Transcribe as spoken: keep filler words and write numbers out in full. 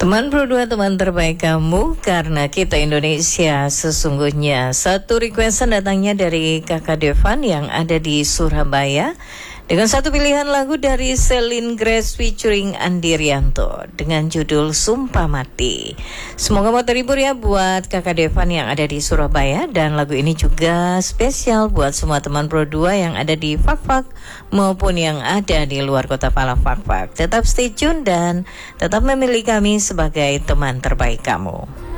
Teman Pro dua, teman terbaik kamu, karena kita Indonesia sesungguhnya. Satu requestan datangnya dari Kakak Devan yang ada di Surabaya, dengan satu pilihan lagu dari Celine Grace featuring Andi Rianto dengan judul Sumpah Mati. Semoga mau terhibur ya buat Kakak Devan yang ada di Surabaya, dan lagu ini juga spesial buat semua teman Pro dua yang ada di Fakfak maupun yang ada di luar kota Pala Fakfak. Tetap stay tune dan tetap memilih kami sebagai teman terbaik kamu.